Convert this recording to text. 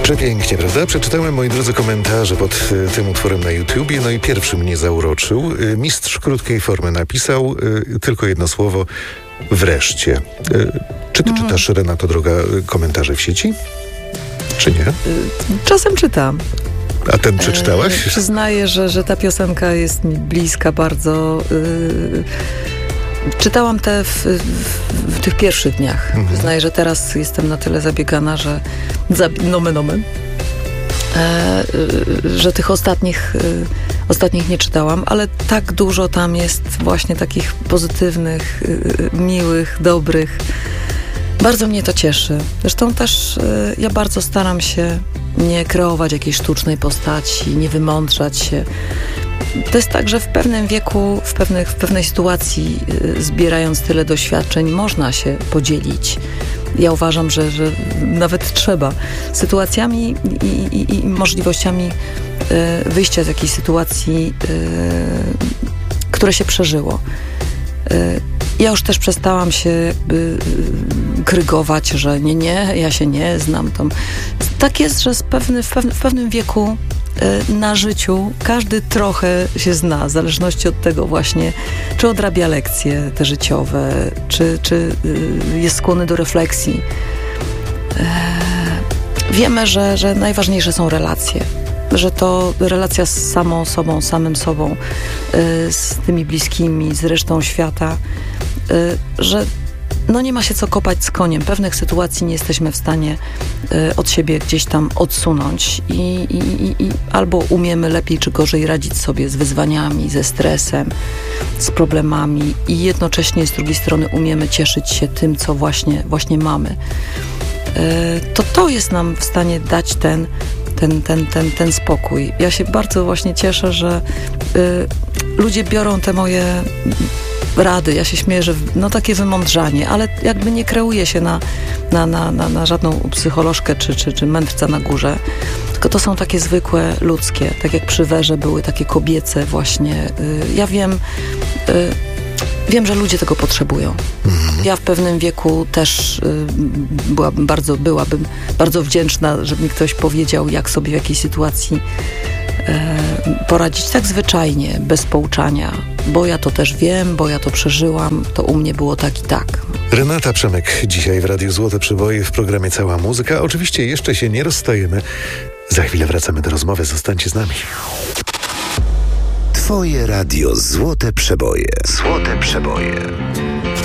Przepięknie, prawda? Przeczytałem, moi drodzy, komentarze pod tym utworem na YouTubie, no i pierwszy mnie zauroczył. Mistrz krótkiej formy napisał tylko jedno słowo: wreszcie. Czy ty czytasz, Renato droga, komentarze w sieci? Czy nie? Czasem czytam. A ten przeczytałaś? Przyznaję, że ta piosenka jest mi bliska bardzo. Czytałam te w tych pierwszych dniach. Przyznaję, że teraz jestem na tyle zabiegana, że nomen omen, że tych ostatnich nie czytałam, ale tak dużo tam jest właśnie takich pozytywnych, miłych, dobrych. Bardzo mnie to cieszy. Zresztą też ja bardzo staram się nie kreować jakiejś sztucznej postaci, nie wymądrzać się. To jest tak, że w pewnym wieku, w pewnej sytuacji, zbierając tyle doświadczeń, można się podzielić. Ja uważam, że nawet trzeba. Sytuacjami i możliwościami wyjścia z jakiejś sytuacji, które się przeżyło. Ja już też przestałam się jakby krygować, że nie, ja się nie znam. Tak jest, że w pewnym wieku na życiu każdy trochę się zna, w zależności od tego właśnie, czy odrabia lekcje te życiowe, czy jest skłonny do refleksji. Wiemy, że najważniejsze są relacje. Że to relacja z samą sobą, samym sobą, z tymi bliskimi, z resztą świata, że no nie ma się co kopać z koniem. Pewnych sytuacji nie jesteśmy w stanie od siebie gdzieś tam odsunąć i albo umiemy lepiej czy gorzej radzić sobie z wyzwaniami, ze stresem, z problemami i jednocześnie z drugiej strony umiemy cieszyć się tym, co właśnie mamy. To jest nam w stanie dać ten spokój. Ja się bardzo właśnie cieszę, że ludzie biorą te moje rady. Ja się śmieję, że takie wymądrzanie, ale jakby nie kreuje się na żadną psycholożkę czy mędrca na górze, tylko to są takie zwykłe, ludzkie, tak jak przy Werze były takie kobiece właśnie. Ja wiem, że ludzie tego potrzebują. Ja w pewnym wieku też byłabym bardzo wdzięczna, żeby mi ktoś powiedział, jak sobie w jakiejś sytuacji poradzić tak zwyczajnie, bez pouczania, bo ja to też wiem, bo ja to przeżyłam, to u mnie było tak i tak. Renata Przemek dzisiaj w Radiu Złote Przeboje w programie Cała Muzyka. Oczywiście jeszcze się nie rozstajemy. Za chwilę wracamy do rozmowy. Zostańcie z nami. Twoje radio Złote Przeboje. Złote Przeboje.